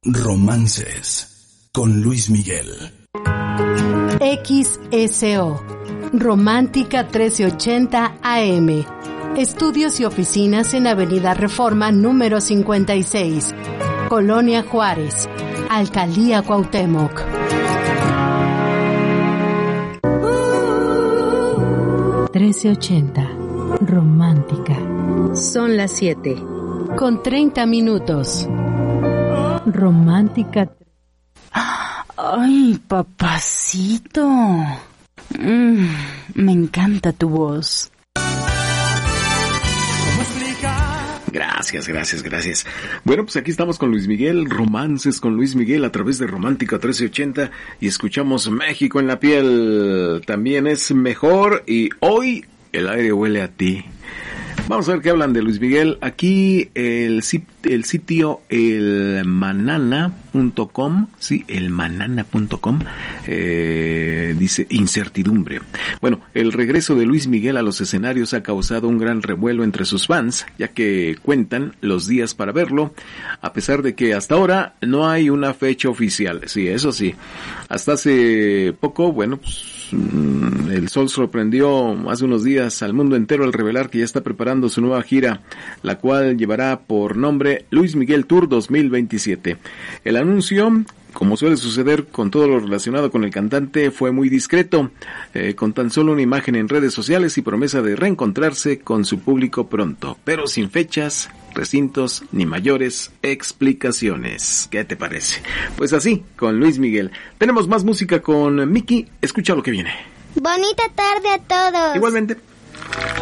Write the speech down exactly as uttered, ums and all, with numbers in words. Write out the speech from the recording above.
Romances con Luis Miguel. X S O Romántica trece ochenta A M. Estudios y oficinas en Avenida Reforma número cincuenta y seis, Colonia Juárez, Alcaldía Cuauhtémoc. trece ochenta Romántica. Son las siete con treinta minutos. Romántica. Ay, papacito. Mm, me encanta tu voz. Gracias, gracias, gracias. Bueno, pues aquí estamos con Luis Miguel, Romances con Luis Miguel a través de Romántica trece ochenta y escuchamos México en la piel. También es mejor y hoy el aire huele a ti. Vamos a ver qué hablan de Luis Miguel. Aquí el, el sitio elmanana punto com, sí, elmanana punto com, eh, dice incertidumbre. Bueno, el regreso de Luis Miguel a los escenarios ha causado un gran revuelo entre sus fans, ya que cuentan los días para verlo, a pesar de que hasta ahora no hay una fecha oficial. Sí, eso sí. Hasta hace poco, bueno, pues el Sol sorprendió hace unos días al mundo entero al revelar que ya está preparando su nueva gira, la cual llevará por nombre Luis Miguel Tour dos mil veintisiete. El anuncio, como suele suceder con todo lo relacionado con el cantante, fue muy discreto, eh, con tan solo una imagen en redes sociales y promesa de reencontrarse con su público pronto, pero sin fechas, recintos ni mayores explicaciones. ¿Qué te parece? Pues así, con Luis Miguel. Tenemos más música con Miki. Escucha lo que viene. Bonita tarde a todos. Igualmente.